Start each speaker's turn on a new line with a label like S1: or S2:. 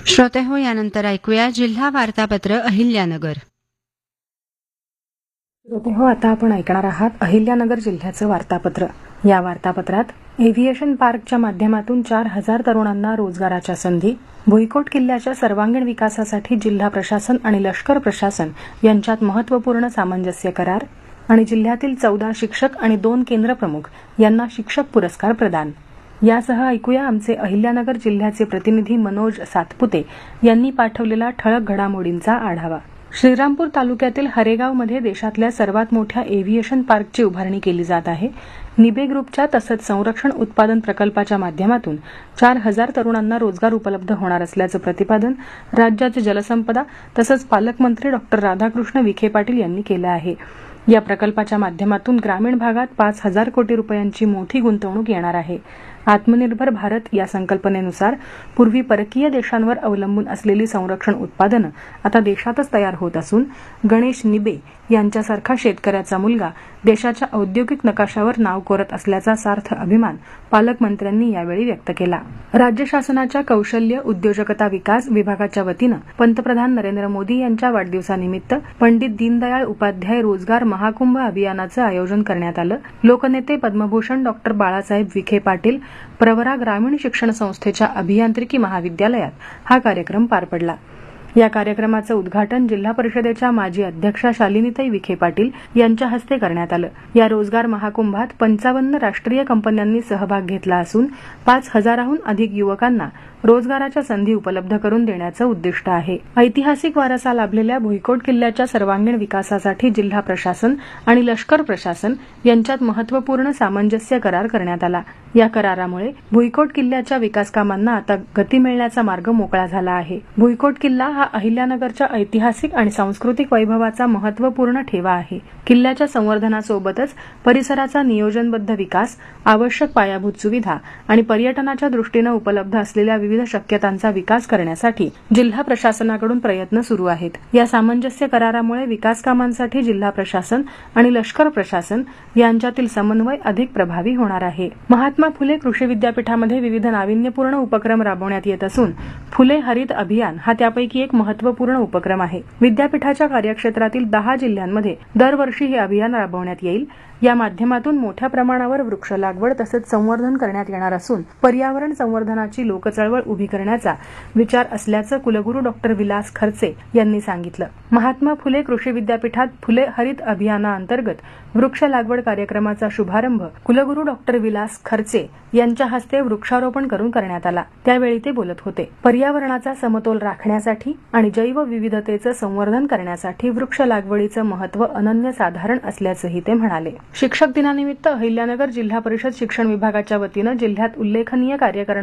S1: श्रोते हो, यानंतर ऐकूया जिल्हा वार्तापत्र अहिल्यानगर.
S2: श्रोते हो, आता आपण ऐकणार आहात अहिल्यानगर जिल्ह्याचं वार्तापत्र. या वार्तापत्रात एव्हिएशन पार्कच्या माध्यमातून 4,000 तरुणांना रोजगाराच्या संधी, भुईकोट किल्ल्याच्या सर्वांगीण विकासासाठी जिल्हा प्रशासन आणि लष्कर प्रशासन यांच्यात महत्त्वपूर्ण सामंजस्य करार आणि जिल्ह्यातील 14 शिक्षक आणि 2 केंद्रप्रमुख यांना शिक्षक पुरस्कार प्रदान. यासह ऐकूया आमचे अहिल्यानगर जिल्ह्याचे प्रतिनिधी मनोज सातपुते यांनी पाठवलेला ठळक घडामोडींचा आढावा. श्रीरामपूर तालुक्यातील हरेगावमध्ये देशातल्या सर्वात मोठ्या एव्हिएशन पार्कची उभारणी केली जात आहे. निबे ग्रुपच्या तसंच संरक्षण उत्पादन प्रकल्पाच्या माध्यमातून 4,000 तरुणांना रोजगार उपलब्ध होणार असल्याचं प्रतिपादन राज्याचे जलसंपदा तसंच पालकमंत्री डॉ. राधाकृष्ण विखे पाटील यांनी केलं आहे. या प्रकल्पाच्या माध्यमातून ग्रामीण भागात 5,000 कोटी रुपयांची मोठी गुंतवणूक येणार आहे. आत्मनिर्भर भारत या संकल्पनेनुसार पूर्वी परकीय देशांवर अवलंबून असलेली संरक्षण उत्पादनं आता देशातच तयार होत असून गणेश निबे यांच्यासारखा शेतकऱ्याचा मुलगा देशाच्या औद्योगिक नकाशावर नाव कोरत असल्याचा सार्थ अभिमान पालकमंत्र्यांनी यावेळी व्यक्त केला. राज्य शासनाच्या कौशल्य उद्योजकता विकास विभागाच्या वतीनं पंतप्रधान नरेंद्र मोदी यांच्या वाढदिवसानिमित्त पंडित दीनदयाळ उपाध्याय रोजगार महाकुंभ अभियानाचं आयोजन करण्यात आलं. लोकनेते पद्मभूषण डॉ. बाळासाहेब विखे पाटील प्रवरा ग्रामीण शिक्षण संस्थेच्या अभियांत्रिकी महाविद्यालयात हा कार्यक्रम पार पडला. या कार्यक्रमाचं उद्घाटन जिल्हा परिषदेच्या माजी अध्यक्षा शालिनीताई विखे पाटील यांच्या हस्ते करण्यात आलं. या रोजगार महाकुंभात 55 राष्ट्रीय कंपन्यांनी सहभाग घेतला असून 5,000हून अधिक युवकांना रोजगाराच्या संधी उपलब्ध करून देण्याचं उद्दिष्ट आहे. ऐतिहासिक वारसा लाभलेल्या भुईकोट किल्ल्याच्या सर्वांगीण विकासासाठी जिल्हा प्रशासन आणि लष्कर प्रशासन यांच्यात महत्त्वपूर्ण सामंजस्य करार करण्यात आला. या करारामुळे भुईकोट किल्ल्याच्या विकास कामांना आता गती मिळण्याचा मार्ग मोकळा झाला आहे. भुईकोट किल्ला हा अहिल्यानगरच्या ऐतिहासिक आणि सांस्कृतिक वैभवाचा महत्त्वपूर्ण ठेवा आहे. किल्ल्याच्या संवर्धनासोबतच परिसराचा नियोजनबद्ध विकास, आवश्यक पायाभूत सुविधा आणि पर्यटनाच्या दृष्टीनं उपलब्ध असलेल्या विविध शक्यतांचा विकास करण्यासाठी जिल्हा प्रशासनाकडून प्रयत्न सुरू आहेत. या सामंजस्य करारामुळे विकास कामांसाठी जिल्हा प्रशासन आणि लष्कर प्रशासन यांच्यातील समन्वय अधिक प्रभावी होणार आहे. महात्मा फुले कृषी विद्यापीठामध्ये विविध नाविन्यपूर्ण उपक्रम राबवण्यात येत असून फुले हरित अभियान हा त्यापैकी एक महत्त्वपूर्ण उपक्रम आहे. विद्यापीठाच्या कार्यक्षेत्रातील 10 जिल्ह्यांमध्ये दरवर्षी हे अभियान राबवण्यात येईल. या माध्यमातून मोठ्या प्रमाणावर वृक्ष लागवड तसंच संवर्धन करण्यात येणार असून पर्यावरण संवर्धनाची लोकचळवळ उभी करण्याचा विचार असल्याचं कुलगुरू डॉ. विलास खर्चे यांनी सांगितलं. महात्मा फुले कृषी विद्यापीठात फुले हरित अभियानाअंतर्गत वृक्ष लागवड कार्यक्रमाचा शुभारंभ कुलगुरू डॉ. विलास खर्चे यांच्या हस्ते वृक्षारोपण करून करण्यात आला. त्यावेळी ते बोलत होते. पर्यावरणाचा समतोल राखण्यासाठी आणि जैवविविधतेचं संवर्धन करण्यासाठी वृक्ष लागवडीचं महत्त्व अनन्यसाधारण असल्याचंही ते म्हणाले. शिक्षक दिनानिमित्त अहिल्यानगर जिल्हा परिषद शिक्षण विभागाच्या वतीनं जिल्ह्यात उल्लेखनीय कार्य